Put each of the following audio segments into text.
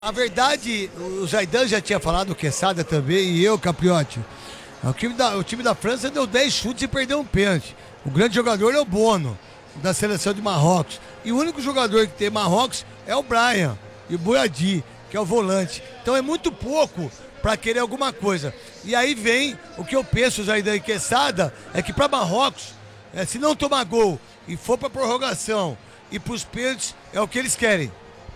A verdade, o Zaidan já tinha falado, o Quesada também, e eu, Capriotti. O time da França deu 10 chutes e perdeu um pênalti. O grande jogador é o Bono, da seleção de Marrocos. E o único jogador que tem Marrocos é o Brian e o Bouyadi, que é o volante. Então é muito pouco para querer alguma coisa. E aí vem o que eu penso, Zaidan e Quesada, é que para Marrocos, se não tomar gol e for para prorrogação e para os pênaltis, é o que eles querem.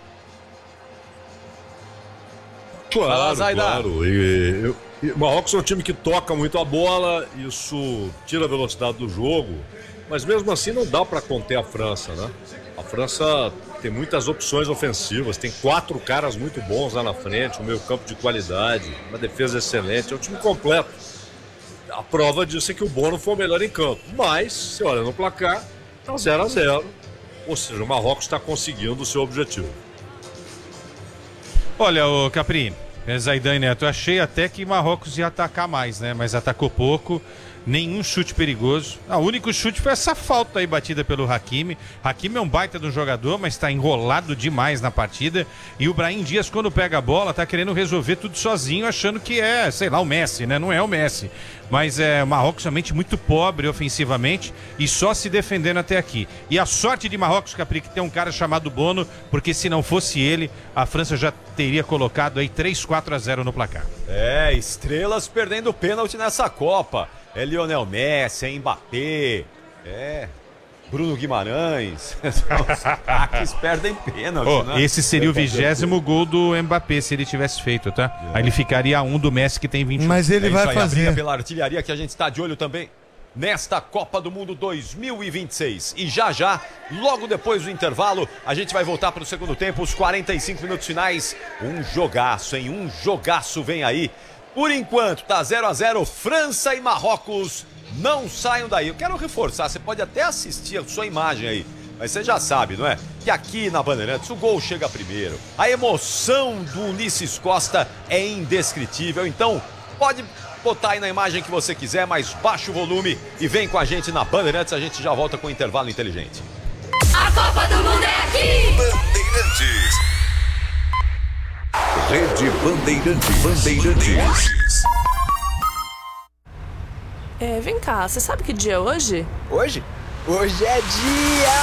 Claro. E o Marrocos é um time que toca muito a bola, isso tira a velocidade do jogo, mas mesmo assim não dá para conter a França, né? A França tem muitas opções ofensivas, tem 4 caras muito bons lá na frente, um meio campo de qualidade, uma defesa excelente, é um time completo. A prova disso é que o Bono foi o melhor em campo, mas, se olha no placar, tá 0-0, ou seja, o Marrocos está conseguindo o seu objetivo. Olha, o Capri, Zaidan e Neto, eu achei até que Marrocos ia atacar mais, né? Mas atacou pouco, nenhum chute perigoso. O único chute foi essa falta aí batida pelo Hakimi. Hakimi é um baita de um jogador, mas está enrolado demais na partida. E o Brahim Dias, quando pega a bola, tá querendo resolver tudo sozinho, achando que é, sei lá, o Messi, né? Não é o Messi. Mas o Marrocos realmente muito pobre ofensivamente e só se defendendo até aqui. E a sorte de Marrocos, Capri, que tem um cara chamado Bono, porque se não fosse ele, a França já teria colocado aí 3-4-0 no placar. Estrelas perdendo pênalti nessa Copa. É Lionel Messi, é Mbappé, Bruno Guimarães. Os craques perdem pênalti, né? Esse seria o 20º gol do Mbappé se ele tivesse feito, tá? Aí ele ficaria a 1 do Messi, que tem 21. Mas ele vai fazer. A briga pela artilharia que a gente está de olho também nesta Copa do Mundo 2026. E já, logo depois do intervalo, a gente vai voltar para o segundo tempo, os 45 minutos finais. Um jogaço, hein? Um jogaço vem aí. Por enquanto, tá 0-0, França e Marrocos. Não saiam daí. Eu quero reforçar, você pode até assistir a sua imagem aí, mas você já sabe, não é? Que aqui na Bandeirantes o gol chega primeiro. A emoção do Ulisses Costa é indescritível. Então, pode botar aí na imagem que você quiser, mas baixa o volume e vem com a gente na Bandeirantes. A gente já volta com o intervalo inteligente. A Copa do Mundo é aqui! Bandeirantes. Rede Bandeirantes. Vem cá, você sabe que dia é hoje? Hoje? Hoje é dia